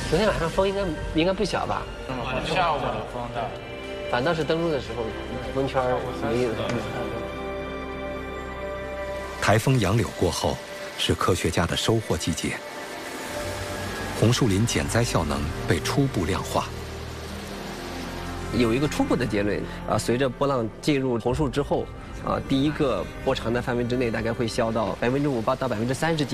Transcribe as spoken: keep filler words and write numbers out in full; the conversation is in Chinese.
昨天晚上风应该应该不小吧？ 嗯，下午的风大。 反倒是登陆的时候，风圈没有。 台风杨柳过后，是科学家的收获季节。红树林减灾效能被初步量化。 有一个初步的结论啊，随着波浪进入红树之后，啊，第一个波长的范围之内，大概会消到百分之五到百分之三十几。